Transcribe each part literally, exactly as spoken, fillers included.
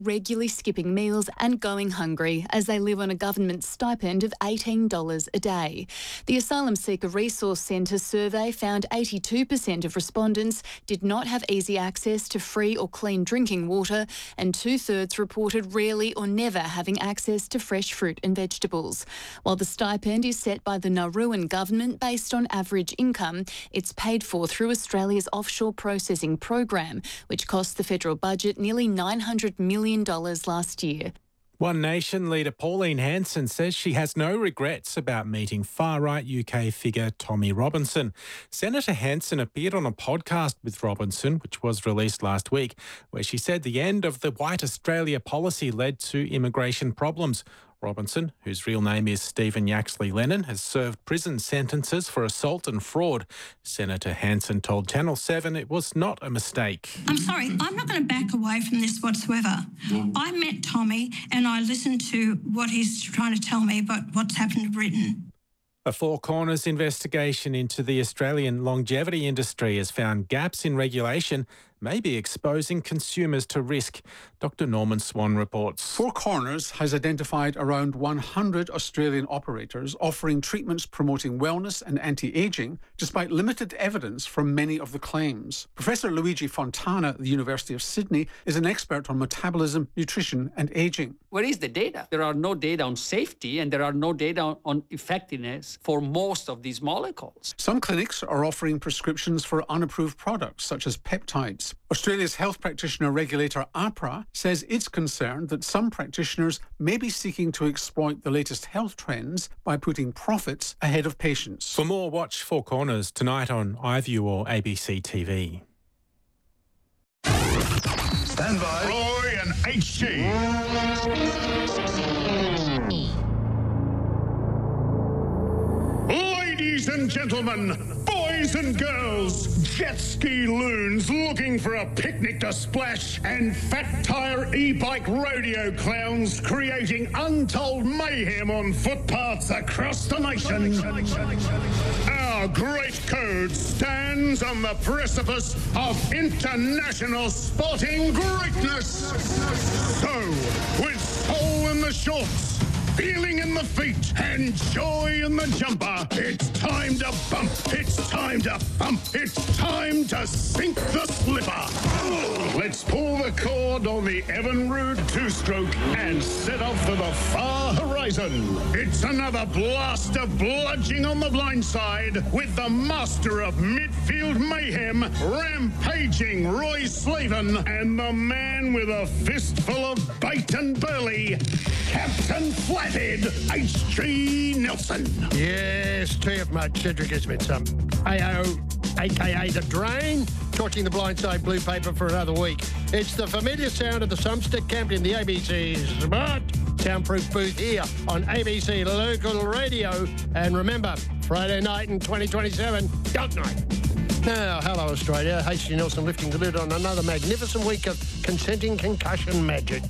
regularly skipping meals and going hungry as they live on a government stipend of eighteen dollars a day. The Asylum Seeker Resource Centre survey found eighty-two percent of respondents did not have easy access to free or clean drinking water, and two-thirds reported rarely or never having access to fresh fruit and vegetables. While the stipend is set by the Nauruan government based on average income, it's paid for through Australia's offshore processing program, which cost the federal budget nearly nine hundred million dollars last year. One Nation leader Pauline Hanson says she has no regrets about meeting far-right U K figure Tommy Robinson. Senator Hanson appeared on a podcast with Robinson, which was released last week, where she said the end of the White Australia policy led to immigration problems. Robinson, whose real name is Stephen Yaxley Lennon, has served prison sentences for assault and fraud. Senator Hanson told Channel seven it was not a mistake. I'm sorry, I'm not going to back away from this whatsoever. I met Tommy and I listened to what he's trying to tell me about what's happened to Britain. A Four Corners investigation into the Australian longevity industry has found gaps in regulation may be exposing consumers to risk. Doctor Norman Swan reports. Four Corners has identified around one hundred Australian operators offering treatments promoting wellness and anti-ageing, despite limited evidence for many of the claims. Professor Luigi Fontana at the University of Sydney is an expert on metabolism, nutrition and ageing. Where is the data? There are no data on safety and there are no data on effectiveness for most of these molecules. Some clinics are offering prescriptions for unapproved products, such as peptides. Australia's health practitioner regulator AHPRA says it's concerned that some practitioners may be seeking to exploit the latest health trends by putting profits ahead of patients. For more, watch Four Corners tonight on iView or A B C T V. Stand by. Roy and H G. Ladies and gentlemen, boys and girls, jet ski loons looking for a picnic to splash, and fat tyre e-bike rodeo clowns creating untold mayhem on footpaths across the nation. Our great code stands on the precipice of international sporting greatness. So, with soul in the shorts, feeling in the feet, and joy in the jumper, it's time to bump, it's time to thump, it's time to sink the slipper. Let's pull the cord on the Evan Roode two-stroke and set off for the far horizon. It's another blast of bludging on the blind side with the master of midfield mayhem, rampaging Roy Slavin, and the man with a fistful of bait and burley, Captain Flathead H G Nelson. Yes, T F mate, Cedric Esmond, um, A O, a k a The Drain, torching the blindside blue paper for another week. It's the familiar sound of the Sumstick Camp in the A B C Smart Soundproof booth here on A B C Local Radio. And remember, Friday night in twenty twenty-seven, Dog Night. Now, hello Australia, H G Nelson lifting the lid on another magnificent week of consenting concussion magic.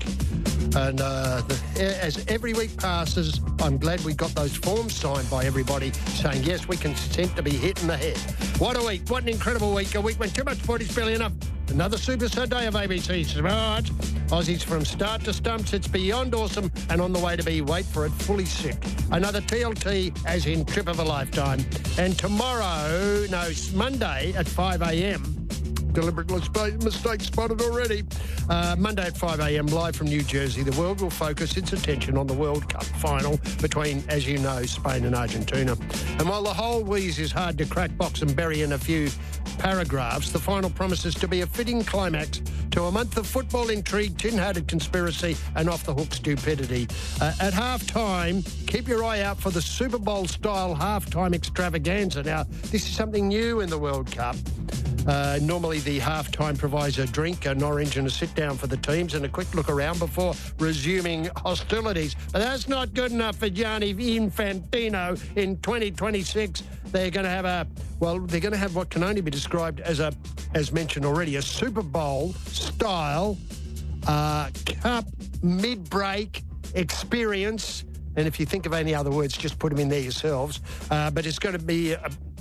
And uh, the, as every week passes, I'm glad we got those forms signed by everybody saying, yes, we consent to be hit in the head. What a week. What an incredible week. A week when too much sport is spilling enough. Another Super Sunday of A B C Smart. Aussies from start to stumps. It's beyond awesome and on the way to be, wait for it, fully sick. Another T L T as in trip of a lifetime. And tomorrow, no, Monday at five a.m, deliberate mistake spotted already. Uh, Monday at five a.m, live from New Jersey, the world will focus its attention on the World Cup final between, as you know, Spain and Argentina. And while the whole wheeze is hard to crack, box and bury in a few paragraphs, the final promises to be a fitting climax to a month of football intrigue, tin-hatted conspiracy and off-the-hook stupidity. Uh, at half-time, keep your eye out for the Super Bowl-style half-time extravaganza. Now, this is something new in the World Cup. Uh, normally the half-time provides a drink, an orange and a sit-down for the teams and a quick look around before resuming hostilities. But that's not good enough for Gianni Infantino in twenty twenty-six. They're going to have a, well, they're going to have what can only be described as a, as mentioned already, a Super Bowl-style uh, cup mid-break experience. And if you think of any other words, just put them in there yourselves. Uh, but it's going to be... A,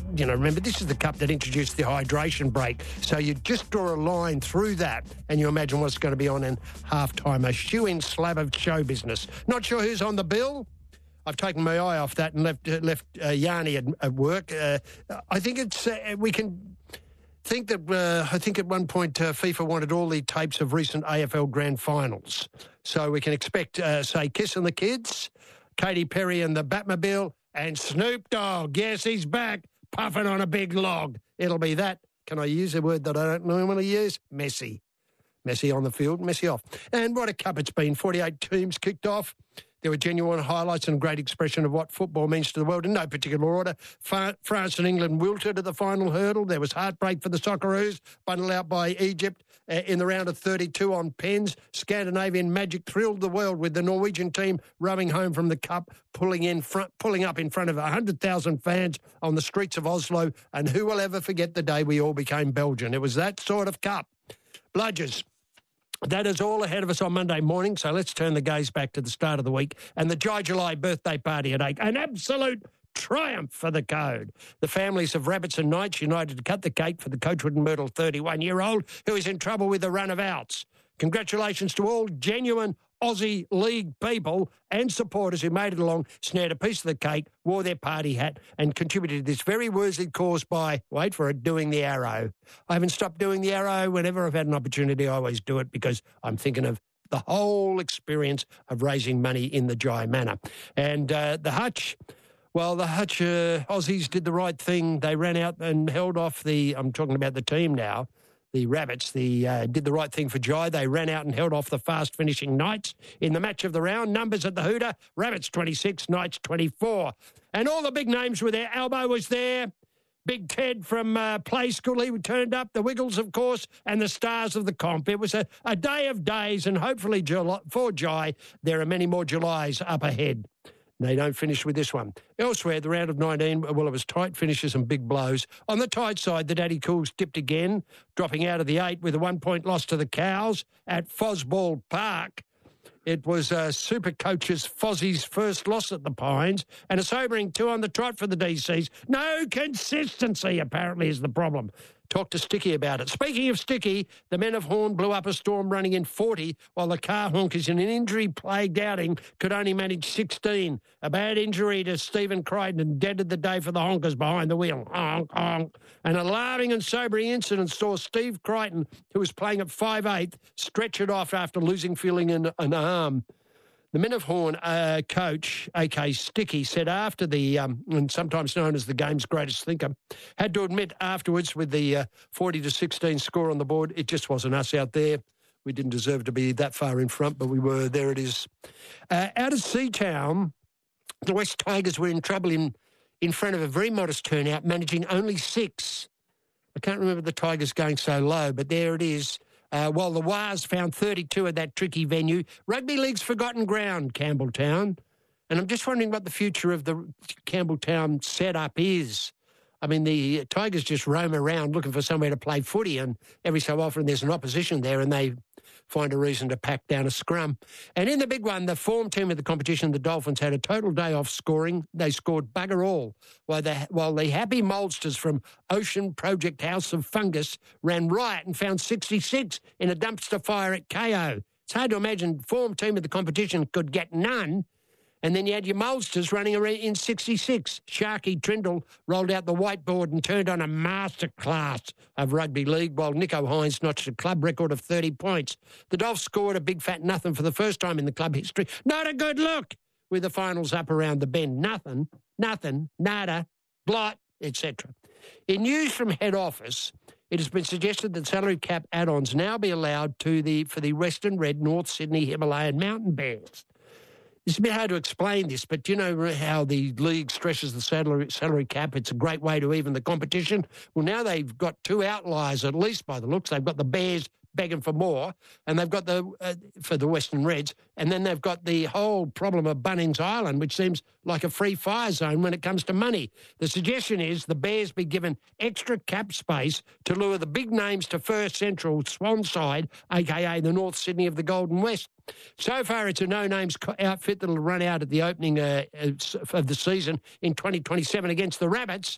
you know, remember, this is the cup that introduced the hydration break. So you just draw a line through that and you imagine what's going to be on in halftime. A shoe-in slab of show business. Not sure who's on the bill. I've taken my eye off that and left uh, left uh, Yanni at, at work. Uh, I think it's uh, we can think that uh, I think at one point uh, FIFA wanted all the tapes of recent A F L Grand Finals, so we can expect uh, say Kiss and the Kids, Katy Perry and the Batmobile, and Snoop Dogg. Yes, he's back, puffing on a big log. It'll be that. Can I use a word that I don't normally use? Messy. Messy on the field, messy off. And what a cup it's been. forty-eight teams kicked off. There were genuine highlights and great expression of what football means to the world in no particular order. France and England wilted at the final hurdle. There was heartbreak for the Socceroos, bundled out by Egypt uh, in the round of thirty-two on pens. Scandinavian magic thrilled the world with the Norwegian team rowing home from the cup, pulling in front, pulling up in front of one hundred thousand fans on the streets of Oslo. And who will ever forget the day we all became Belgian? It was that sort of cup. Bludgers. That is all ahead of us on Monday morning, so let's turn the gaze back to the start of the week and the Jai July birthday party at eight. An absolute triumph for the code. The families of Rabbits and Knights united to cut the cake for the Coachwood and Myrtle thirty-one-year-old who is in trouble with a run of outs. Congratulations to all genuine Aussie League people and supporters who made it along, snared a piece of the cake, wore their party hat and contributed to this very worthy cause by, wait for it, doing the arrow. I haven't stopped doing the arrow. Whenever I've had an opportunity, I always do it because I'm thinking of the whole experience of raising money in the Jai manner. And uh, the Hutch, well, the Hutch uh, Aussies did the right thing. They ran out and held off the, I'm talking about the team now, the Rabbits, the uh, did the right thing for Jai. They ran out and held off the fast-finishing Knights in the match of the round. Numbers at the Hooter, Rabbits twenty-six, Knights twenty-four. And all the big names were there. Albo was there. Big Ted from uh, Play School, he turned up. The Wiggles, of course, and the stars of the comp. It was a, a day of days, and hopefully July, for Jai, there are many more Julys up ahead. They don't finish with this one. Elsewhere, the round of nineteen, well, it was tight finishes and big blows. On the tight side, the Daddy Cools dipped again, dropping out of the eight with a one-point loss to the Cows at Fosball Park. It was uh, Super Coaches Fozzie's first loss at the Pines and a sobering two on the trot for the D Cs. No consistency, apparently, is the problem. Talk to Sticky about it. Speaking of Sticky, the men of Horn blew up a storm running in forty, while the Car Honkers in an injury-plagued outing could only manage sixteen. A bad injury to Stephen Crichton deaded the day for the Honkers behind the wheel. Honk, honk. An alarming and sobering incident saw Steve Crichton, who was playing at five eighth, stretch it off after losing feeling in an arm. The Men of Horn uh, coach, A K Sticky, said after the, um, and sometimes known as the game's greatest thinker, had to admit afterwards with the uh, forty to sixteen score on the board, it just wasn't us out there. We didn't deserve to be that far in front, but we were. There it is. Uh, out of Seatown, the West Tigers were in trouble in, in front of a very modest turnout, managing only six. I can't remember the Tigers going so low, but there it is. Uh, while the Wars found thirty-two at that tricky venue. Rugby League's forgotten ground, Campbelltown. And I'm just wondering what the future of the Campbelltown setup is. I mean, the Tigers just roam around looking for somewhere to play footy, and every so often there's an opposition there and they find a reason to pack down a scrum. And in the big one, the form team of the competition, the Dolphins, had a total day off scoring. They scored bugger all, while the, while the happy Moldsters from Ocean Project House of Fungus ran riot and found sixty-six in a dumpster fire at K O. It's hard to imagine form team of the competition could get none. And then you had your Moldsters running around in sixty-six. Sharky Trindle rolled out the whiteboard and turned on a masterclass of rugby league, while Nico Hines notched a club record of thirty points. The Dolphs scored a big fat nothing for the first time in the club history. Not a good look with the finals up around the bend. Nothing, nothing, nada, blot, et cetera. In news from head office, it has been suggested that salary cap add-ons now be allowed to the for the Western Red North Sydney Himalayan Mountain Bears. It's a bit hard to explain this, but you know how the league stresses the salary, salary cap. It's a great way to even the competition. Well, now they've got two outliers, at least by the looks. They've got the Bears begging for more, and they've got the, uh, for the Western Reds, and then they've got the whole problem of Bunnings Island, which seems like a free fire zone when it comes to money. The suggestion is the Bears be given extra cap space to lure the big names to First Central Swanside, a k a the North Sydney of the Golden West. So far, it's a no-names outfit that'll run out at the opening uh, of the season in twenty twenty-seven against the Rabbits.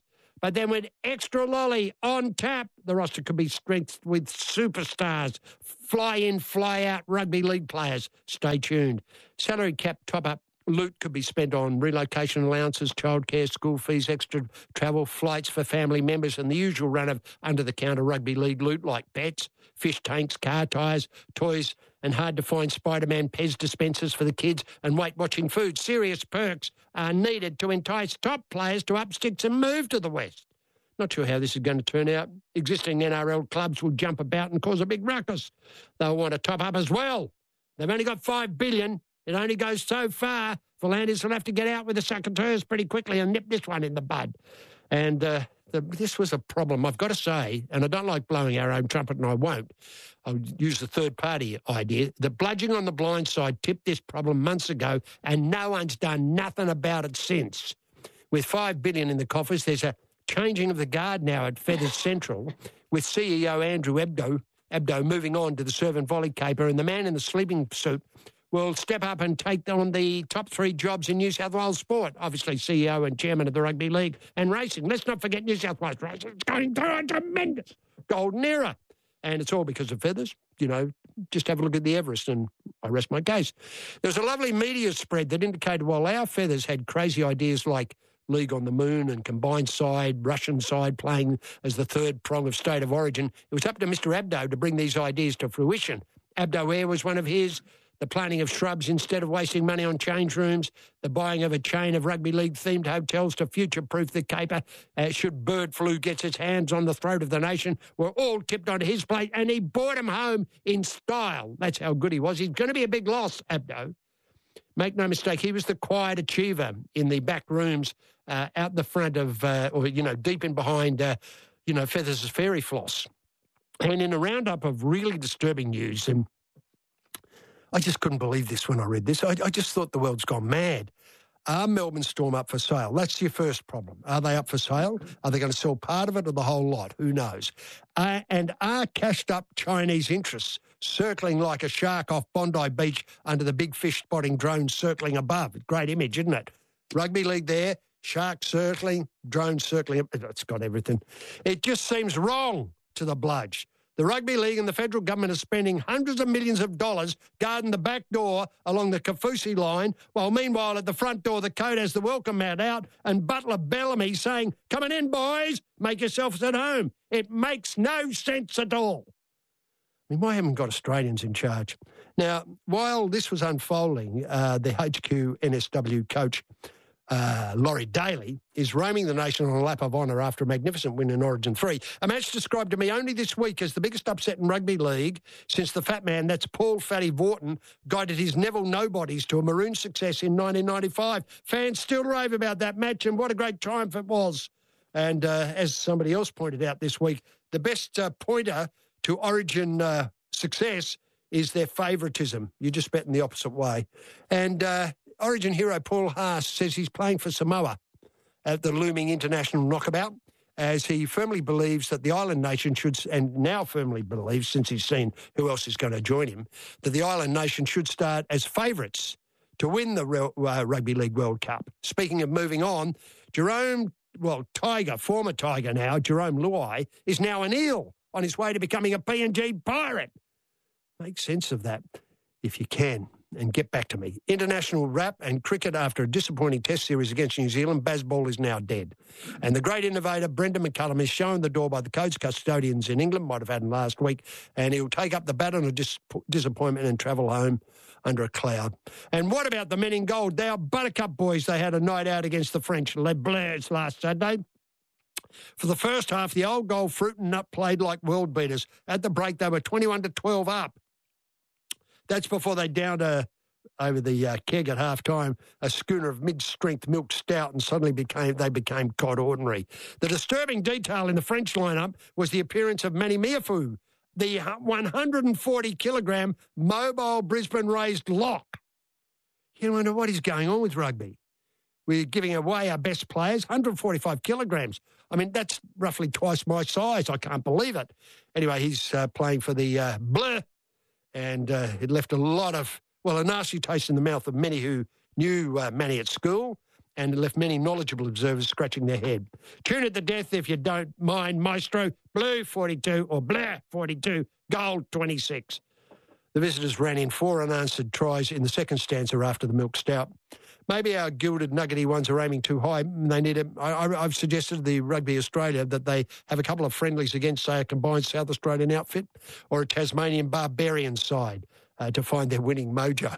But then with extra lolly on tap, the roster could be strengthened with superstars, fly-in, fly-out rugby league players. Stay tuned. Salary cap top-up loot could be spent on relocation allowances, childcare, school fees, extra travel, flights for family members, and the usual run of under-the-counter rugby league loot like bets, fish tanks, car tyres, toys, and hard-to-find Spider-Man Pez dispensers for the kids and weight-watching food. Serious perks are needed to entice top players to up sticks and move to the West. Not sure how this is going to turn out. Existing N R L clubs will jump about and cause a big ruckus. They'll want to top up as well. They've only got five billion dollars. It only goes so far. V'landers will have to get out with the secateurs pretty quickly and nip this one in the bud. And uh, the, this was a problem, I've got to say, and I don't like blowing our own trumpet, and I won't. I'll use the third-party idea. The Bludging on the Blind Side tipped this problem months ago, and no one's done nothing about it since. With five billion dollars in the coffers, there's a changing of the guard now at Feathers Central, with C E O Andrew Abdo, Abdo moving on to the servant volley caper, and the man in the sleeping suit will step up and take on the top three jobs in New South Wales sport. Obviously, C E O and chairman of the Rugby League and racing. Let's not forget New South Wales racing. It's going through a tremendous golden era. And it's all because of Feathers. You know, just have a look at the Everest and I rest my case. There's a lovely media spread that indicated while our Feathers had crazy ideas like League on the Moon and combined side, Russian side playing as the third prong of state of origin, it was up to Mister Abdo to bring these ideas to fruition. Abdo Air was one of his. The planting of shrubs instead of wasting money on change rooms, the buying of a chain of rugby league-themed hotels to future-proof the caper uh, should bird flu gets its hands on the throat of the nation, were all tipped onto his plate, and he brought them home in style. That's how good he was. He's going to be a big loss, Abdo. Make no mistake, he was the quiet achiever in the back rooms uh, out the front of, uh, or, you know, deep in behind, uh, you know, Feathers' fairy floss. And in a roundup of really disturbing news, and I just couldn't believe this when I read this. I, I just thought the world's gone mad. Are Melbourne Storm up for sale? That's your first problem. Are they up for sale? Are they going to sell part of it or the whole lot? Who knows? Uh, and are cashed-up Chinese interests circling like a shark off Bondi Beach under the big fish spotting drone circling above? Great image, isn't it? Rugby league there, shark circling, drone circling. It's got everything. It just seems wrong to the bludge. The Rugby League and the federal government are spending hundreds of millions of dollars guarding the back door along the Kafusi line, while meanwhile at the front door the code has the welcome mat out and Butler Bellamy saying, "Coming in, boys, make yourselves at home." It makes no sense at all. I mean, why haven't we got Australians in charge? Now, while this was unfolding, uh, the H Q N S W coach, Uh, Laurie Daly, is roaming the nation on a lap of honour after a magnificent win in Origin three. A match described to me only this week as the biggest upset in rugby league since the fat man, that's Paul Fatty Vorton, guided his Neville Nobodies to a maroon success in nineteen ninety-five. Fans still rave about that match and what a great triumph it was. And uh, as somebody else pointed out this week, the best uh, pointer to Origin uh, success is their favouritism. You just bet in the opposite way. And Uh, Origin hero Paul Haas says he's playing for Samoa at the looming international knockabout, as he firmly believes that the island nation should, and now firmly believes, since he's seen who else is going to join him, that the island nation should start as favourites to win the uh, Rugby League World Cup. Speaking of moving on, Jerome, well, Tiger, former Tiger now, Jerome Luai, is now an eel on his way to becoming a P N G pirate. Make sense of that if you can. And get back to me. International rap and cricket after a disappointing test series against New Zealand, Bazball is now dead. And the great innovator, Brendan McCullum, is shown the door by the coach custodians in England, might have had him last week, and he'll take up the baton of dis- disappointment and travel home under a cloud. And what about the men in gold? They are Buttercup boys. They had a night out against the French Les Bleus last Saturday. For the first half, the old gold Fruit and Nut played like world beaters. At the break, they were twenty-one to twelve up. That's before they downed a, over the uh, keg at half-time, a schooner of mid-strength milk stout, and suddenly became they became cod ordinary. The disturbing detail in the French lineup was the appearance of Manny Miafu, the one hundred forty kilogram mobile Brisbane-raised lock. You wonder what is going on with rugby. We're giving away our best players, one hundred forty-five kilograms. I mean, that's roughly twice my size. I can't believe it. Anyway, he's uh, playing for the uh, Bleu. And uh, it left a lot of, well, a nasty taste in the mouth of many who knew uh, Manny at school and it left many knowledgeable observers scratching their head. Tune it to death if you don't mind. Maestro, blue forty-two or Blair forty-two, gold twenty-six. The visitors ran in four unanswered tries in the second stanza after the milk stout. Maybe our gilded nuggety ones are aiming too high. They need a, I, I've suggested to the Rugby Australia that they have a couple of friendlies against, say, a combined South Australian outfit or a Tasmanian Barbarian side uh, to find their winning mojo.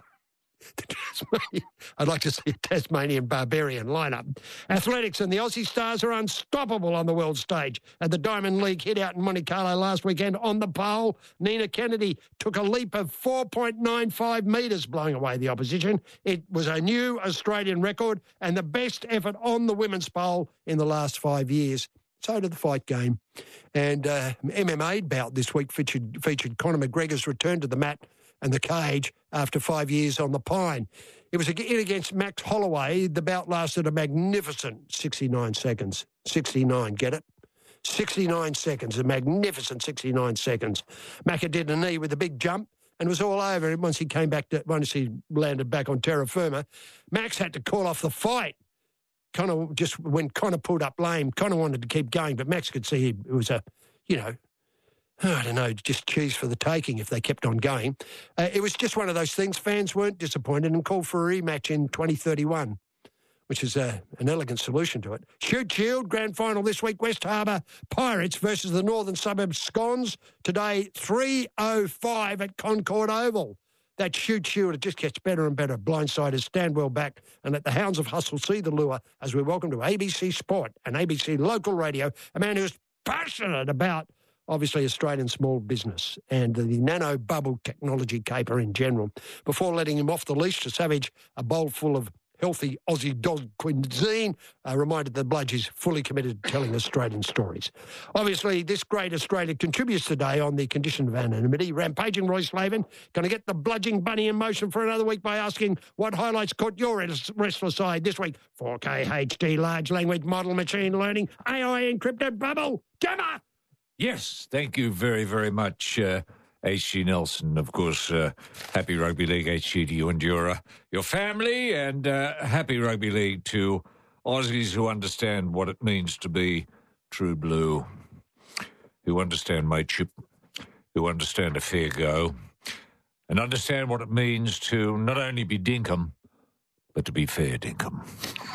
I'd like to see a Tasmanian Barbarian lineup. Athletics and the Aussie Stars are unstoppable on the world stage. At the Diamond League hit out in Monte Carlo last weekend on the pole, Nina Kennedy took a leap of four point nine five metres, blowing away the opposition. It was a new Australian record and the best effort on the women's pole in the last five years. So did the fight game. And uh, M M A bout this week featured, featured Conor McGregor's return to the mat and the cage after five years on the pine. It was in against Max Holloway. The bout lasted a magnificent sixty-nine seconds. sixty-nine, get it? sixty-nine seconds, a magnificent sixty-nine seconds. Macca did a knee with a big jump and was all over once he came back to, once he landed back on terra firma. Max had to call off the fight. Conor just, when Conor pulled up lame, Conor wanted to keep going, but Max could see it was a, you know, I don't know, just cheese for the taking if they kept on going. Uh, it was just one of those things. Fans weren't disappointed and called for a rematch in twenty thirty-one, which is a, an elegant solution to it. Shute Shield, grand final this week, West Harbour Pirates versus the Northern Suburbs Scons. Today, three oh five at Concord Oval. That Shute Shield, it just gets better and better. Blindsiders stand well back and let the hounds of hustle see the lure as we welcome to A B C Sport and A B C Local Radio, a man who's passionate about obviously Australian small business and the nano bubble technology caper in general. Before letting him off the leash to savage a bowl full of healthy Aussie dog cuisine, uh, reminded the Bludge is fully committed to telling Australian stories. Obviously, this great Australia contributes today on the condition of anonymity. Rampaging Roy Slavin going to get the bludging bunny in motion for another week by asking what highlights caught your restless eye this week. four K H D, large language model, machine learning, A I encrypted bubble. Gemma! Yes, thank you very, very much, uh, H G Nelson. Of course, uh, happy Rugby League, H G, to you and your, uh, your family, and uh, happy Rugby League to Aussies who understand what it means to be true blue, who understand mateship, who understand a fair go, and understand what it means to not only be dinkum, but to be fair dinkum.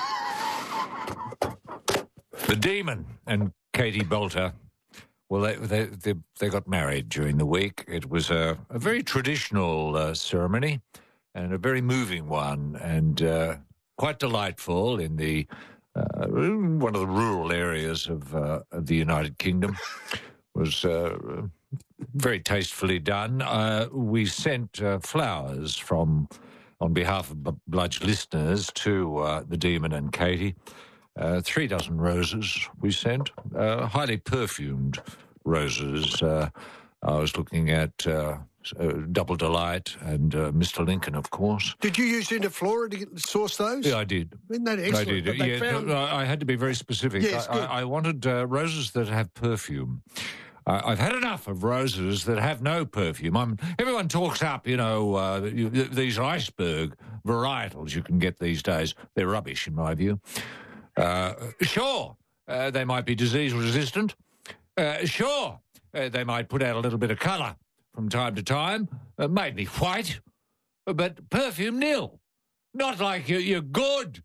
The Demon and Katie Bolter, well, they, they they they got married during the week. It was a, a very traditional uh, ceremony and a very moving one, and uh, quite delightful in the uh, one of the rural areas of, uh, of the United Kingdom. Was uh, very tastefully done. Uh, we sent uh, flowers from on behalf of Bludge listeners to uh, the Demon and Katie. Uh, three dozen roses we sent, uh, highly perfumed roses. Uh, I was looking at uh, uh, Double Delight and uh, Mister Lincoln, of course. Did you use Interflora to get, source those? Yeah, I did. Isn't that excellent? I did. But they yeah, found... no, I had to be very specific. Yes, I, I, I wanted uh, roses that have perfume. Uh, I've had enough of roses that have no perfume. I'm, everyone talks up, you know, uh, you, these iceberg varietals you can get these days. They're rubbish, in my view. Uh, sure, uh, they might be disease resistant. Uh, sure, uh, they might put out a little bit of colour from time to time, uh, mainly white, but perfume nil. Not like your, your good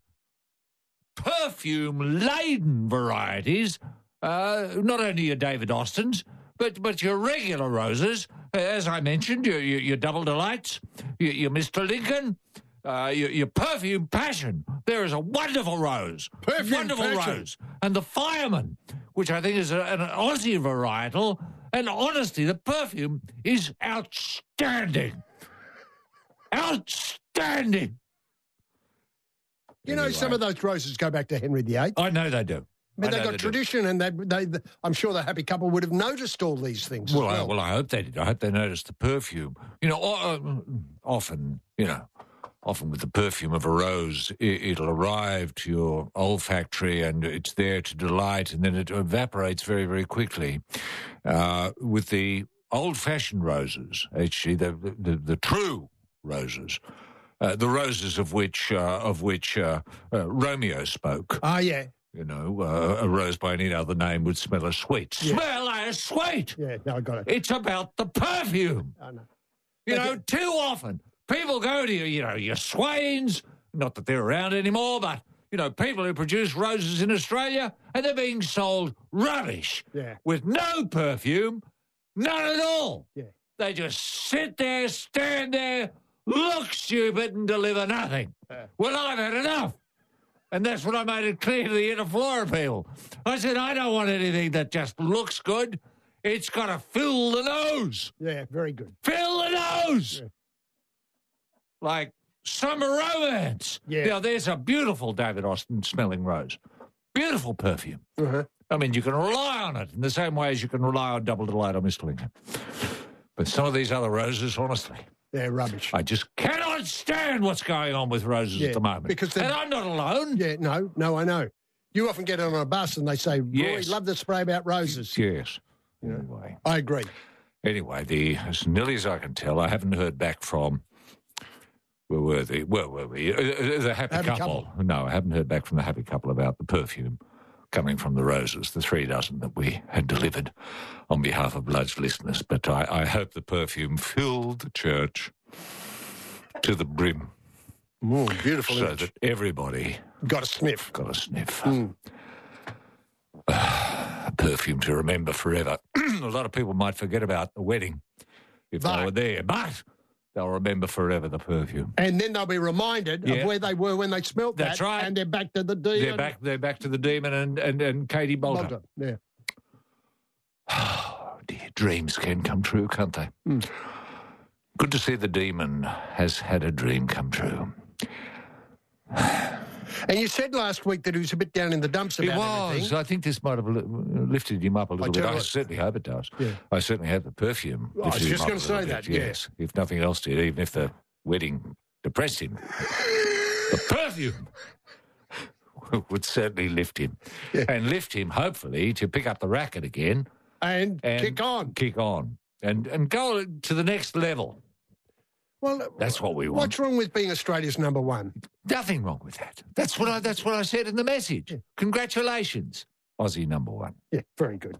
perfume-laden varieties, uh, not only your David Austins, but, but your regular roses, uh, as I mentioned, your, your, your Double Delights, your, your Mister Lincoln, Uh, your, your perfume passion. There is a wonderful rose. Perfume wonderful passion. rose. And the Fireman, which I think is a, an Aussie varietal. And honestly, the perfume is outstanding. Outstanding. You know, Anyway. some of those roses go back to Henry the Eighth. I know they do. I mean, I they've know got they do. tradition, and they, they, I'm sure the happy couple would have noticed all these things. Well, as I, well. well, I hope they did. I hope they noticed the perfume. You know, o- often, you know, often with the perfume of a rose, it, it'll arrive to your olfactory and it's there to delight, and then it evaporates very, very quickly. Uh, with the old-fashioned roses, H G, the, the, the true roses, Uh, the roses of which uh, of which uh, uh, Romeo spoke. Oh, yeah. You know, uh, a rose by any other name would smell as sweet. Yeah. Smell as sweet! Yeah, no, I got it. It's about the perfume. I know. You Okay. know, too often people go to, you know, your Swains, not that they're around anymore, but, you know, people who produce roses in Australia, and they're being sold rubbish. Yeah. With no perfume, none at all. Yeah. They just sit there, stand there, look stupid and deliver nothing. Yeah. Well, I've had enough. And that's what I made it clear to the Interflora people. I said, I don't want anything that just looks good. It's got to fill the nose. Yeah, very good. Fill the nose. Yeah. Like summer romance. Yeah. Now, there's a beautiful David Austin smelling rose. Beautiful perfume. Uh-huh. I mean, you can rely on it in the same way as you can rely on Double Delight or Mister Lincoln. But some of these other roses, honestly, They're rubbish. I just cannot stand what's going on with roses Yeah, at the moment. because they're- and I'm not alone. Yeah, no, no, I know. You often get on a bus and they say, Roy, Yes. love the spray about roses. Yes. Anyway, I agree. anyway, the as nearly as I can tell, I haven't heard back from. Where were they? Where were we? Uh, uh, the happy, Happy couple. couple. No, I haven't heard back from the happy couple about the perfume coming from the roses, the three dozen that we had delivered on behalf of Blood's listeners. But I, I hope the perfume filled the church to the brim, Oh, beautiful so image. that everybody Got a sniff. got a sniff. Mm. A perfume to remember forever. A lot of people might forget about the wedding if they But- were there, but they'll remember forever the perfume. And then they'll be reminded Yeah. of where they were when they smelt That's that. right. And they're back to the demon. They're back. They're back to the demon and and, and Katie Bolter. Bolter. Yeah. Oh dear, dreams can come true, can't they? Mm. Good to see the demon has had a dream come true. And you said last week that he was a bit down in the dumps He about was. everything. I think this might have li- lifted him up a little tell bit. you I what- certainly hope it does. Yeah. I certainly hope the perfume. I was lifted him just up gonna a little say bit, that, yeah. Yes, if nothing else did, even if the wedding depressed him, the perfume would certainly lift him, Yeah. and lift him hopefully to pick up the racket again And, and kick on. kick on, and and go to the next level. Well, That's what we want. what's wrong with being Australia's number one? Nothing wrong with that. That's what I. That's what I said in the message. Congratulations, Aussie number one. Yeah, very good.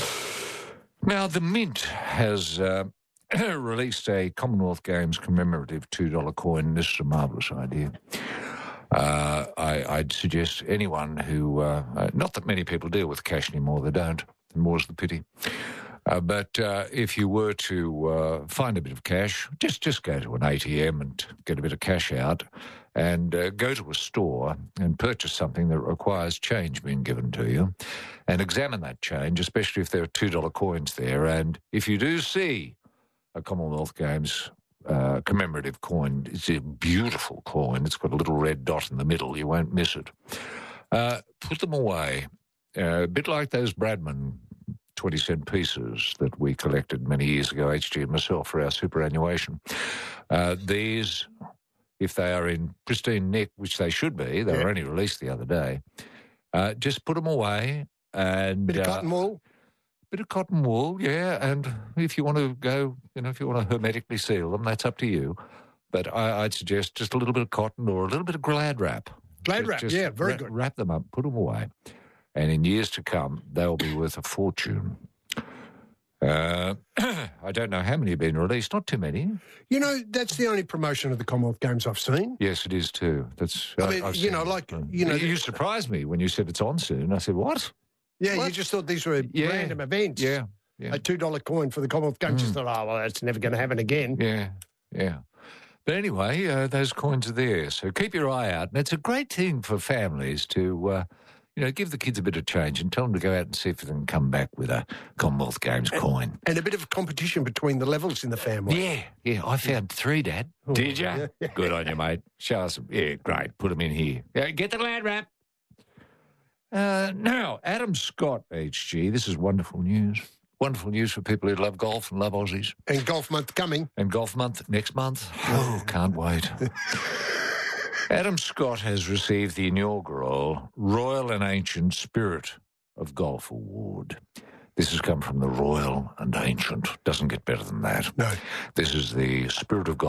Now the Mint has uh, released a Commonwealth Games commemorative two dollar coin. This is a marvellous idea. Uh, I, I'd suggest anyone who, uh, uh, not that many people deal with cash anymore, they don't, and more's the pity. Uh, but uh, if you were to uh, find a bit of cash, just just go to an A T M and get a bit of cash out, and uh, go to a store and purchase something that requires change being given to you, and examine that change, especially if there are two dollar coins there. And if you do see a Commonwealth Games uh, commemorative coin, it's a beautiful coin. It's got a little red dot in the middle. You won't miss it. Uh, put them away, uh, a bit like those Bradman twenty cent pieces that we collected many years ago, H G and myself, for our superannuation. Uh, these, if they are in pristine nick, which they should be, they Yeah. were only released the other day, uh, just put them away. And Bit of uh, cotton wool. bit of cotton wool, yeah. And if you want to go, you know, if you want to hermetically seal them, that's up to you. But I, I'd suggest just a little bit of cotton or a little bit of glad wrap. Glad Just- wrap, just yeah, very wrap, good. Wrap them up, put them away. And in years to come, they'll be worth a fortune. Uh, I don't know how many have been released. Not too many. You know, that's the only promotion of the Commonwealth Games I've seen. Yes, it is too. That's. I mean, I've you know, seen- like, you know- you surprised me when you said it's on soon. I said, what? Yeah, you What? just thought these were Yeah. random events. Yeah, yeah, A two dollar coin for the Commonwealth Games. Just thought, oh, well, that's never going to happen again. yeah, yeah. But anyway, uh, those coins are there, so keep your eye out. And it's a great thing for families to, uh, you know, give the kids a bit of change and tell them to go out and see if they can come back with a Commonwealth Games coin. And a bit of competition between the levels in the family. Yeah, yeah. I found three, Dad. Did you? yeah. Good on you, mate. Show us some. Yeah, great. Put them in here. Yeah, get the glad wrap. Uh, now, Adam Scott, H G. This is wonderful news. Wonderful news for people who love golf and love Aussies. And golf month coming. And golf month next month. Oh, can't wait. Adam Scott has received the inaugural Royal and Ancient Spirit of Golf Award. This has come from the Royal and Ancient. Doesn't get better than that. No. This is the Spirit of Golf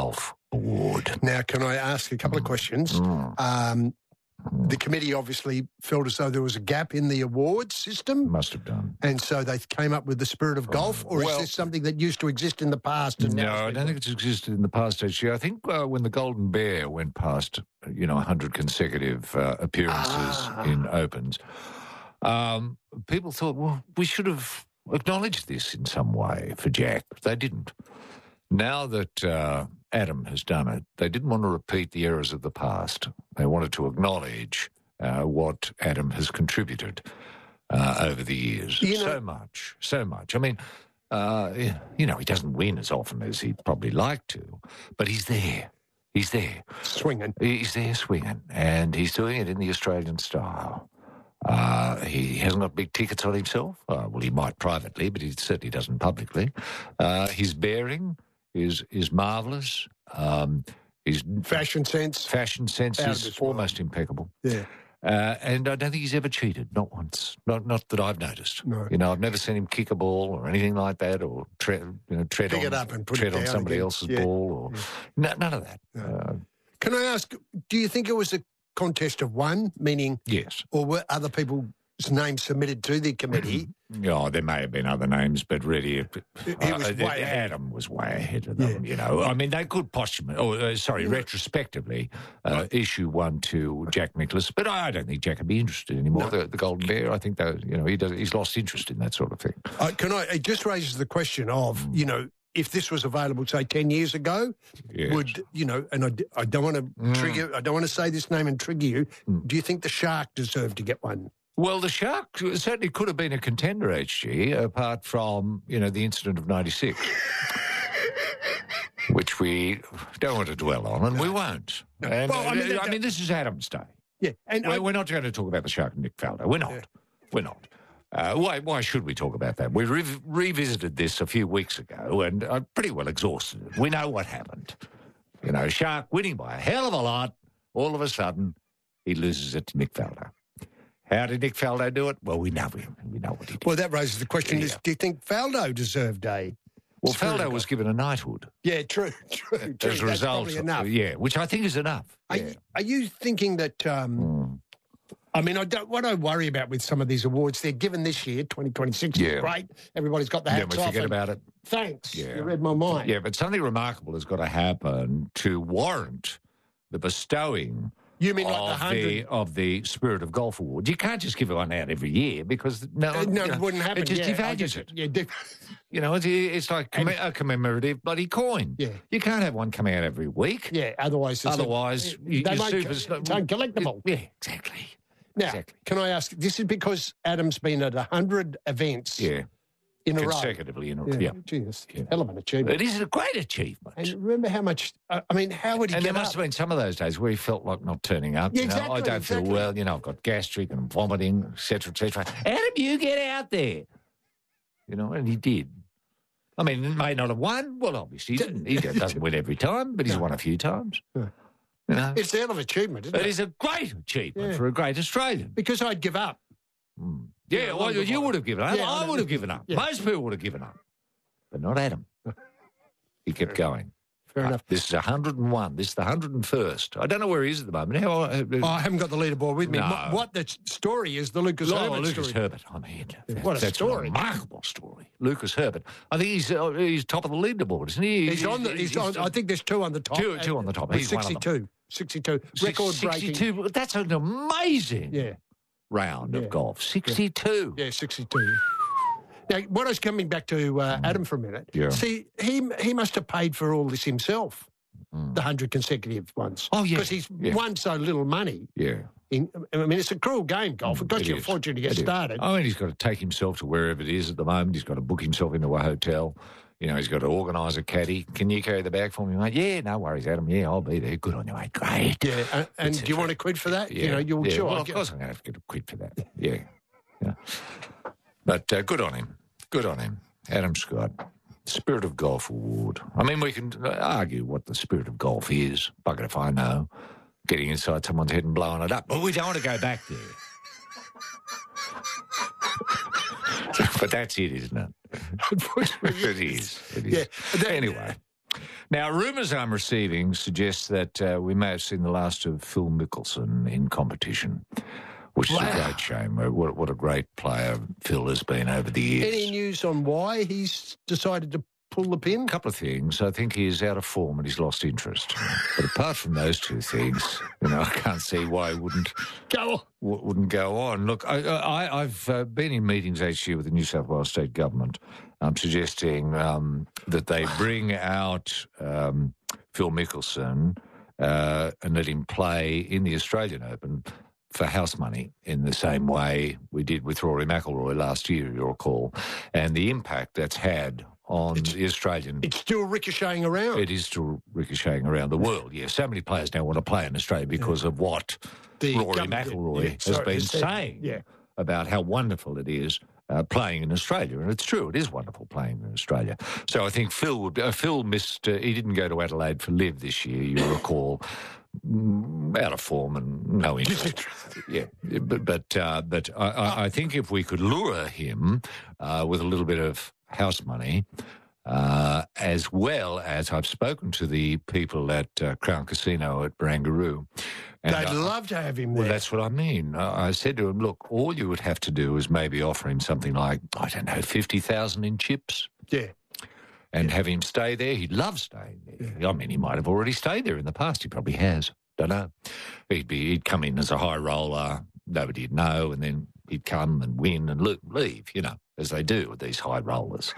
award. Now, can I ask a couple of questions? Mm. Um, the committee obviously felt as though there was a gap in the awards system. Must have done. And so they came up with the Spirit of Golf, or Well- is this something that used to exist in the past? And No, now I it's don't think it's existed in the past, actually. I think uh, when the Golden Bear went past, you know, one hundred consecutive uh, appearances Ah. in Opens, um, people thought, well, we should have acknowledged this in some way for Jack. They didn't. Now that uh, Adam has done it, they didn't want to repeat the errors of the past. They wanted to acknowledge uh, what Adam has contributed uh, over the years. You know- so much, so much. I mean, uh, you know, he doesn't win as often as he'd probably like to, but he's there. He's there. swinging. He's there swinging, and he's doing it in the Australian style. Uh, he hasn't got big tickets on himself. Uh, well, he might privately, but he certainly doesn't publicly. Uh, his bearing is is marvellous. Um, his Fashion sense. fashion sense Out of is this world. almost impeccable. Yeah. Uh, and I don't think he's ever cheated, not once. Not not that I've noticed. No. You know, I've never seen him kick a ball or anything like that, or tre- you know, tread Pick on it up and put it tread on down somebody again. else's Yeah. ball, or no, none of that. No. Uh, Can I ask, do you think it was a contest of one, meaning, yes. or were other people's names submitted to the committee? Oh, there may have been other names, but really, it, He was uh, way ahead. Adam was way ahead of them. You know, I mean, they could posthumously, oh, uh, sorry, retrospectively, uh, issue one to Jack Nicklaus, but I don't think Jack would be interested anymore. The, the Golden Bear, I think that you know he does, he's lost interest in that sort of thing. Uh, can I? It just raises the question of, you know, if this was available, say, ten years ago, Yes. would, you know, and I, d- I don't want to Mm. trigger, I don't want to say this name and trigger you. Do you think the Shark deserved to get one? Well, the Shark certainly could have been a contender, H G, apart from, you know, the incident of ninety-six, which we don't want to dwell on, and we won't. And, Well, I uh, mean, that- I mean, this is Adam's Day. Yeah. And I, We're, we're not going to talk about the Shark and Nick Faldo. We're not. We're not. Uh, why, why should we talk about that? We re- revisited this a few weeks ago, and I'm pretty well exhausted. it. We know what happened. You know, Shark winning by a hell of a lot. All of a sudden, he loses it to Nick Faldo. How did Nick Faldo do it? Well, we know him. We know what he did. well, that raises the question: Yeah. is, do you think Faldo deserved a? Well, Spirit of Faldo God. was given a knighthood Yeah, true, true. true. as a That's result. probably of- enough. Yeah, which I think is enough. Are, Yeah. you, are you thinking that? Um, I mean, I don't. What I worry about with some of these awards, they're given this year, twenty twenty-six. Yeah. Is great. Everybody's got the Then hats we off. forget and about it. Thanks. Yeah. You read my mind. Yeah, but something remarkable has got to happen to warrant the bestowing You mean like the of, hundred? the, of the Spirit of Golf Award. You can't just give one out every year because no, Uh, no, you know, it wouldn't happen. It just yeah, I devalues guess it. Yeah, de- You know, it's, it's like comm- a commemorative bloody coin. Yeah. You can't have one coming out every week. yeah. Otherwise, it's a- Otherwise, you, they your might, super's it's uncollectible. Yeah, exactly. Now, exactly. can I ask? This is because Adam's been at a hundred events Yeah, in a row. consecutively in a Yeah, yeah. Geez, Yeah. hell of an achievement. It is a great achievement. And remember how much? Uh, I mean, how would he And get there must up? have been some of those days where he felt like not turning up. Yeah, you know, I exactly, don't feel exactly. well. You know, I've got gastric and vomiting, et cetera, et cetera. Adam, you get out there. You know, and he did. I mean, he may not have won. Well, obviously, he, didn't. He doesn't win every time, but he's No. won a few times. Yeah. You know, It's a hell of an achievement, isn't it it? is a great achievement Yeah. for a great Australian. Because I'd give up. Mm. Yeah, Yeah, well, wonderful. you would have given up. Yeah, I I know. would have given up. Yeah. Most people would have given up, but not Adam. He kept going. Fair enough. This is one hundred and one. This is the one hundred and first. I don't know where he is at the moment. How? Uh, Oh, I haven't got the leaderboard with me. No. What- What the story is, the Lucas Oh, Herbert Lucas story. Herbert. I mean, What a that's story. a remarkable story. Lucas Herbert. I think he's uh, he's top of the leaderboard, isn't he? He's on the. He's on. I think there's two on the top. Two- two on the top. With He's one of them. sixty-two. sixty-two. Record breaking. sixty-two. That's an amazing Yeah. round Yeah. of golf. sixty-two. Yeah, sixty-two. Now, what I was coming back to uh, Adam for a minute. Yeah. See, he he must have paid for all this himself, Mm. the hundred consecutive ones. Oh, yeah, Because he's yeah. won so little money. Yeah. In, I mean, it's a cruel game, golf. It costs It you a is. fortune to get It is. started. I mean, he's got to take himself to wherever it is at the moment. He's got to book himself into a hotel. You know, he's got to organise a caddy. Can you carry the bag for me, mate? Yeah, no worries, Adam. Yeah, I'll be there. Good on you, mate. Great. Yeah, and, and Et do you want cetera. to quid for that? Yeah. You know, you'll yeah. sure. Well, I of get- course I'm going to have to get a quid for that. Yeah. yeah. But uh, good on him. Good on him. Adam Scott. Spirit of Golf Award. I mean, we can argue what the spirit of golf is. Bugger if I know. Getting inside someone's head and blowing it up. But we don't want to go back there. But that's it, isn't it? Unfortunately, It is. It is. Yeah, that- Anyway. Now, rumours I'm receiving suggest that uh, we may have seen the last of Phil Mickelson in competition, which wow. is a great shame. What, what a great player Phil has been over the years. Any news on why he's decided to pull the pin? A couple of things. I think he's out of form and he's lost interest. But apart from those two things, you know, I can't see why he wouldn't go on. W- wouldn't go on. Look, I, I, I've uh, been in meetings each year with the New South Wales State Government. I'm suggesting um, that they bring out um, Phil Mickelson uh, and let him play in the Australian Open for house money in the same way we did with Rory McIlroy last year, you'll recall, and the impact that's had on it's, the Australian... It's still ricocheting around. It is still ricocheting around the world, yeah. So many players now want to play in Australia because yeah. of what the Rory McIlroy yeah, has sorry, been saying yeah. about how wonderful it is uh, playing in Australia. And it's true, it is wonderful playing in Australia. So I think Phil would... Uh, Phil missed... Uh, he didn't go to Adelaide for Live this year, you'll recall. Out of form and no interest. yeah, but but uh, but I, I think if we could lure him uh, with a little bit of house money, uh, as well as I've spoken to the people at uh, Crown Casino at Barangaroo. And They'd I, love to have him there. Well, that's what I mean. I, I said to him, look, all you would have to do is maybe offer him something like, I don't know, fifty thousand in chips. Yeah. And yeah. have him stay there. He'd love staying there. Yeah. I mean, he might have already stayed there in the past. He probably has. Don't know. He'd be. He'd come in as a high roller. Nobody'd know, and then he'd come and win and leave. You know, as they do with these high rollers.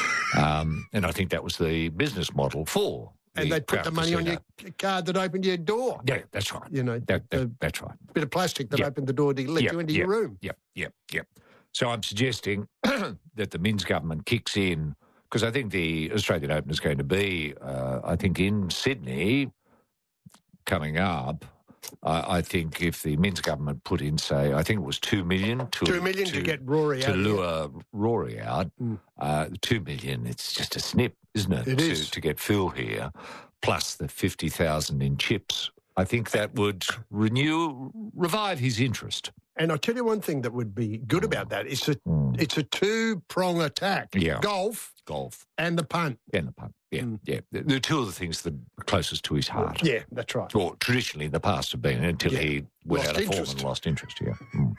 Um, and I think that was the business model for. And the they put the money casino. on your card that opened your door. Yeah, that's right. You know, that, that, that's right. Bit of plastic that yep. opened the door to let yep. you into yep. your room. Yep, yep, yep. So I'm suggesting that the Minns government kicks in. Because I think the Australian Open is going to be, uh, I think, in Sydney coming up. I, I think if the Minns government put in, say, I think it was two million to two million to, to get Rory to out, lure yeah. Rory out. Mm. Uh, two million, it's just a snip, isn't it? It to, is to get Phil here, plus the fifty thousand in chips. I think that would renew, revive his interest. And I'll tell you one thing that would be good about that. It's a mm. it's a two-prong attack. Yeah. Golf. Golf. And the punt. And the punt, yeah. Mm. yeah. They're two of the things that are closest to his heart. Yeah, that's right. Or traditionally in the past have been until yeah. he went lost out of form and lost interest, yeah. Mm.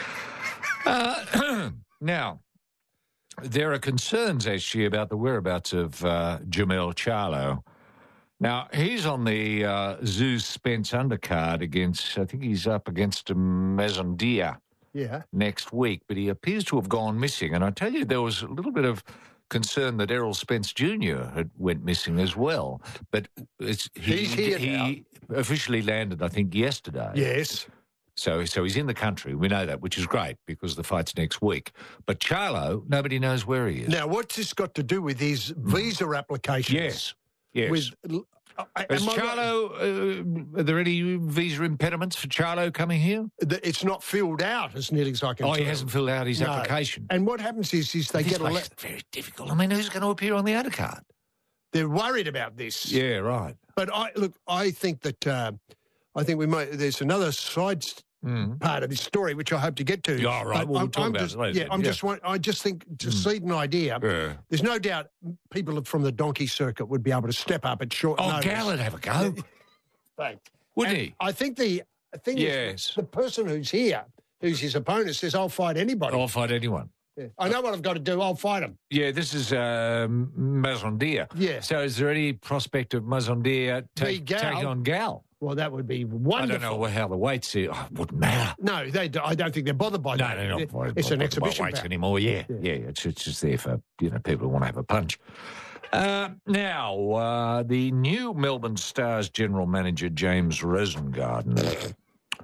Uh, now, there are concerns, actually, about the whereabouts of uh, Jamel Charlo. Now, he's on the uh, Zeus Spence undercard against, I think he's up against Mazondia yeah. next week, but he appears to have gone missing. And I tell you, there was a little bit of concern that Errol Spence Junior had went missing as well. But it's, he, he's here he now. officially landed, I think, yesterday. Yes. So so he's in the country. We know that, which is great because the fight's next week. But Charlo, nobody knows where he is. Now, what's this got to do with his visa applications? Yes. Yes. With, uh, is Charlo, uh, are there any visa impediments for Charlo coming here? It's not filled out, as nearly as I can Oh, tell. he hasn't filled out his no. application. And what happens is, is they this get a letter. Very difficult. I mean, who's going to appear on the undercard? They're worried about this. Yeah, right. But I look, I think that uh, I think we might. There's another side mm. part of this story which I hope to get to. Yeah, right. Well, we'll I'm, talk I'm about just, it later. Yeah, I'm yeah. just. Want, I just think to mm. seed an idea. Yeah. There's no doubt people from the donkey circuit would be able to step up at short oh, notice. Oh, Gallard have a go. Thanks. Wouldn't and he? I think the thing yes. is the person who's here, who's his opponent, says, "I'll fight anybody. I'll fight anyone." Yeah. I know what I've got to do. I'll fight him. Yeah, this is um, Mazondia. Yeah. So is there any prospect of Mazondia take, taking on Gal? Well, that would be wonderful. I don't know how the weights are. Oh, it wouldn't matter. No, they. I don't think they're bothered by no, that. No, no, no. It's an exhibition weights back. anymore. Yeah, yeah. yeah it's, it's just there for you know people who want to have a punch. Uh, now, uh, the new Melbourne Stars general manager, James Rosengarten,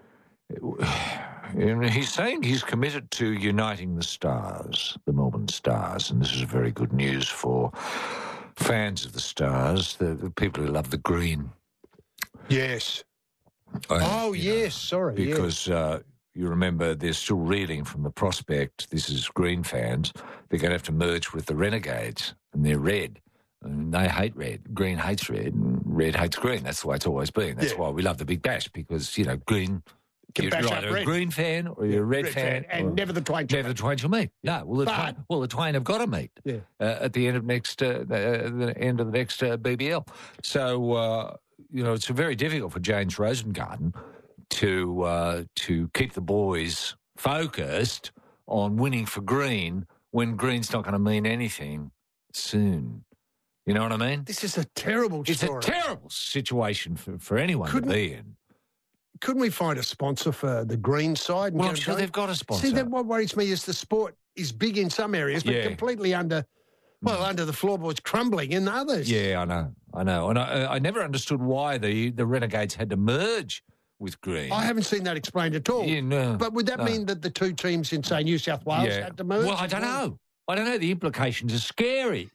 he's saying he's committed to uniting the Stars, the Melbourne Stars, and this is very good news for fans of the Stars, the, the people who love the green. Yes. And, oh, yes, know, sorry. Because yeah. uh, you remember they're still reeling from the prospect, this is green fans, they're going to have to merge with the Renegades, and they're red. And they hate red. Green hates red, and red hates green. That's the way it's always been. That's yeah. why we love the Big Bash, because, you know, green can You're bash up either a red. green fan or you're a red, Red fan. fan, and or- never the twain shall Never the meet. twain shall meet. No, well, the But- twain, well, the twain have got to meet Yeah. uh, at the end of next uh, the, uh, the end of the next uh, B B L. So uh, you know, it's very difficult for James Rosengarten to uh, to keep the boys focused on winning for Green when Green's not going to mean anything soon. You know what I mean? This is a terrible It's story. a terrible situation for, for anyone Couldn't- to be in. Couldn't we find a sponsor for the green side? And Well, get I'm them sure going? they've got a sponsor. See, that what worries me is the sport is big in some areas, but Yeah. completely under, well, under the floorboards, crumbling in others. Yeah, I know, I know, and I, I never understood why the the Renegades had to merge with Green. I haven't seen that explained at all. Yeah, no, But would that no. mean that the two teams in, say, New South Wales Yeah. had to merge? Well, I don't know. I don't know. The implications are scary,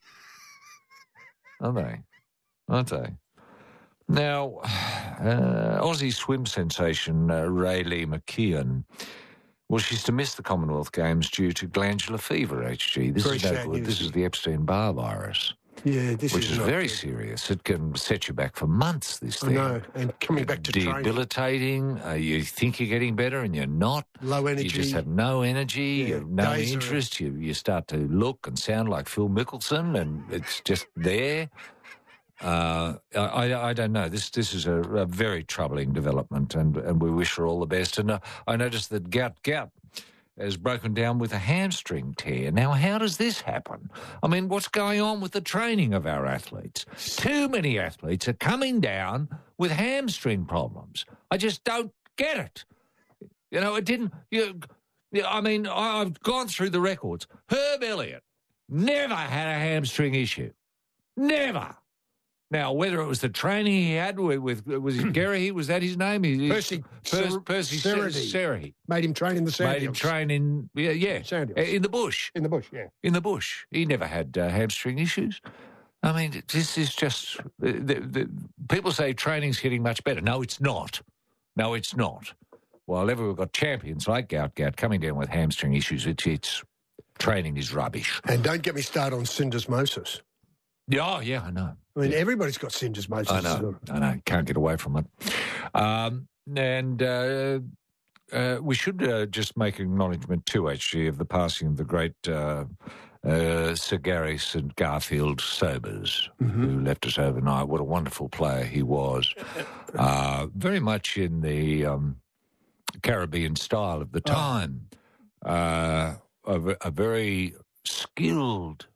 aren't they? Aren't they? Now, uh, Aussie swim sensation uh, Rayleigh McKeon. Well, she's to miss the Commonwealth Games due to glandular fever, H G. This Very is no sad good. news. This is the Epstein-Barr virus, Yeah, this which is, is not very good. serious. It can set you back for months, this I thing. know, and coming back to training, Debilitating. Uh, you think you're getting better and you're not. low energy. You just have no energy, Yeah, you have no days are- interest. You you start to look and sound like Phil Mickelson, and it's just there. Uh, I, I I don't know. This this is a, a very troubling development, and, and we wish her all the best. And uh, I noticed that Gout Gout has broken down with a hamstring tear. Now, how does this happen? I mean, what's going on with the training of our athletes? Too many athletes are coming down with hamstring problems. I just don't get it. You know, it didn't. You, you- I mean, I- I've gone through the records. Herb Elliott never had a hamstring issue. Never. Now, whether it was the training he had with, with was it Gary, was that his name? He, he- Percy Per- Ser- Percy Seredy. Seredy. Made him train in the sand Made him hills. train in, yeah, yeah, Sand hills. in the bush. in the bush, yeah. In the bush. He never had uh, hamstring issues. I mean, this is just, the, the, the, people say training's getting much better. No, it's not. No, it's not. While ever we've got champions like Gout Gout coming down with hamstring issues, it's, it's training is rubbish. And don't get me started on syndesmosis. Yeah, oh, yeah, I know. I mean, everybody's got syndesmosis. I know, I know. Can't get away from it. Um, and uh, uh, we should uh, just make acknowledgement too, H G, of the passing of the great uh, uh, Sir Gary St Garfield Sobers, who left us overnight. What a wonderful player he was. Uh, very much in the um, Caribbean style of the time. Uh, a, v- a very skilled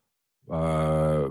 uh,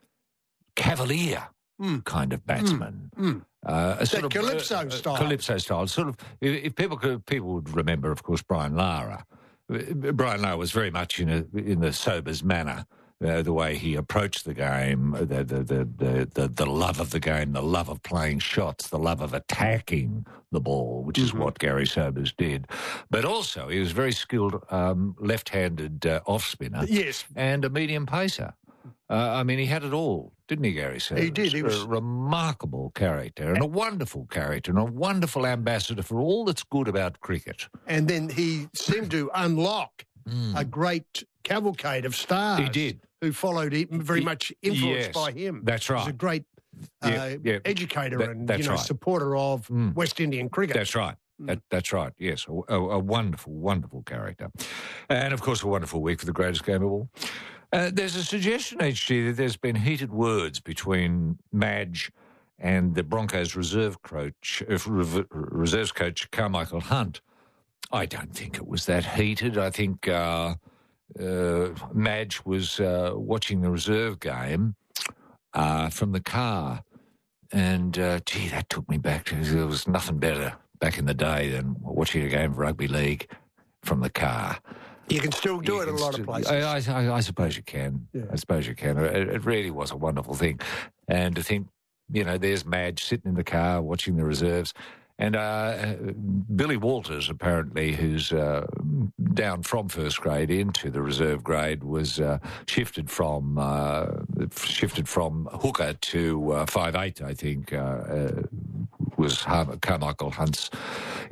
cavalier Mm. kind of batsman. Mm. Uh, a sort of calypso style. Calypso style. Sort of. If, if people could, people would remember, of course, Brian Lara. Uh, Brian Lara was very much in a in the Sobers manner. Uh, the way he approached the game, the the, the the the the love of the game, the love of playing shots, the love of attacking the ball, which is what Gary Sobers did. But also, he was very skilled um, left-handed uh, off-spinner Yes. and a medium pacer. Uh, I mean, he had it all, didn't he, Gary Sobers? He did. He was- a remarkable character and a wonderful character and a wonderful ambassador for all that's good about cricket. And then he seemed to unlock a great cavalcade of stars. Hmm. He did. Who followed him, very He- much influenced yes, by him. that's He was right. a great uh, Yeah, yeah. educator That- and that's you know right. supporter of Mm. West Indian cricket. That's right. That, that's right. Yes, a, a, a wonderful, wonderful character, and of course, a wonderful week for the greatest game of all. Uh, there's a suggestion, H G, that there's been heated words between Madge and the Broncos reserve coach, uh, rev- reserves coach Carmichael Hunt. I don't think it was that heated. I think uh, uh, Madge was uh, watching the reserve game uh, from the car. And, uh, gee, that took me back to, there was nothing better back in the day than watching a game of rugby league from the car. You can still do You it in can a lot still- of places. I, I, I suppose you can. Yeah. I suppose you can. It, it really was a wonderful thing. And to think, you know, there's Madge sitting in the car watching the reserves. And uh, Billy Walters, apparently, who's uh, down from first grade into the reserve grade, was uh, shifted from uh, shifted from hooker to uh, five eight, I think, uh, uh, was Har- Carmichael Hunt's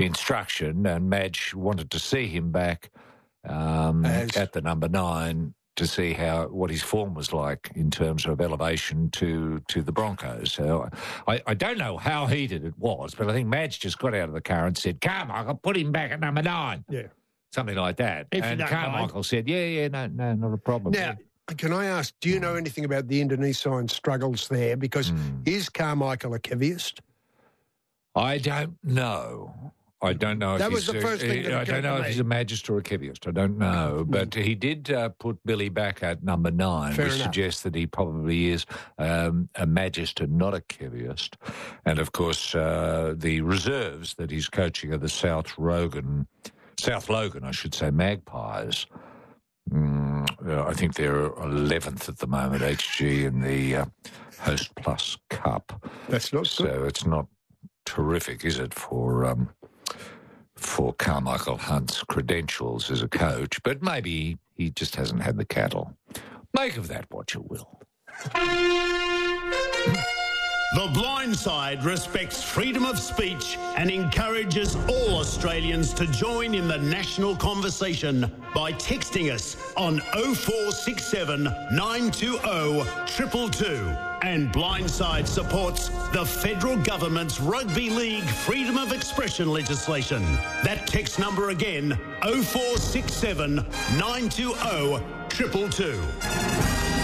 instruction. And Madge wanted to see him back um, As- at the number nine. to see how what his form was like in terms of elevation to to the Broncos. So I, I don't know how heated it was, but I think Madge just got out of the car and said, "Carmichael, put him back at number nine." Yeah. Something like that. If and you don't Carmichael mind. said, yeah, yeah, no, no, not a problem. Now, can I ask, do you know anything about the internecine struggles there? Because Mm. is Carmichael a Kevyist? I don't know. I don't know if That was he's the a- first thing that I occurred don't know to if me. he's a Magist or a Kevyist. I don't know. But he did uh, put Billy back at number nine, Fair which enough. suggests that he probably is um, a Magist and not a Kevyist. And, of course, uh, the reserves that he's coaching are the South Rogan, South Logan, I should say, Magpies. Mm, uh, I think they're eleventh at the moment, H G, in the uh, Host Plus Cup. That's not So good. it's not terrific, is it, for um, for Carmichael Hunt's credentials as a coach? But maybe he just hasn't had the cattle. Make of that what you will. The Blind Side respects freedom of speech and encourages all Australians to join in the national conversation by texting us on oh four six seven, nine two oh, two two two. And Blindside supports the federal government's rugby league freedom of expression legislation. That text number again, oh four six seven, nine two oh, two two two.